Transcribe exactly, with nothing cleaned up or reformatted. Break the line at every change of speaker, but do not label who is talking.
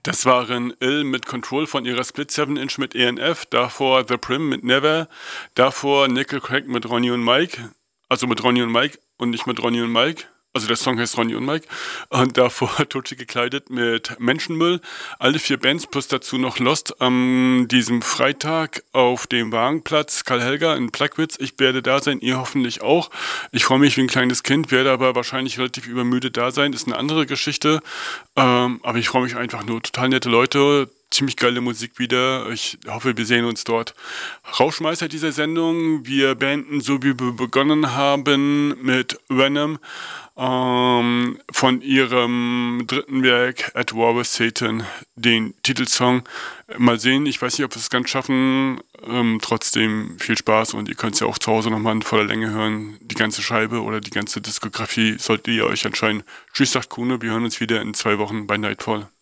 Das waren Ill mit Control von ihrer Split seven Inch mit E N F, davor The Prim mit Never, davor Nickel Crack mit Ronny und Mike, also mit Ronny und Mike und nicht mit Ronny und Mike. Also der Song heißt Ronny und Mike. Und davor Tutschi gekleidet mit Menschenmüll. Alle vier Bands plus dazu noch Lost am diesem Freitag auf dem Wagenplatz Karl-Helga in Plagwitz. Ich werde da sein, ihr hoffentlich auch. Ich freue mich wie ein kleines Kind, werde aber wahrscheinlich relativ übermüdet da sein. Ist eine andere Geschichte. Ähm, aber ich freue mich einfach nur. Total nette Leute. Ziemlich geile Musik wieder. Ich hoffe, wir sehen uns dort. Rauschmeister dieser Sendung. Wir beenden, so wie wir begonnen haben, mit Venom ähm, von ihrem dritten Werk At War with Satan, den Titelsong. Mal sehen, ich weiß nicht, ob wir es ganz schaffen. Ähm, trotzdem viel Spaß und ihr könnt es ja auch zu Hause nochmal in voller Länge hören. Die ganze Scheibe oder die ganze Diskografie solltet ihr euch anscheinend. Tschüss, sagt Kuno, wir hören uns wieder in zwei Wochen bei Nightfall.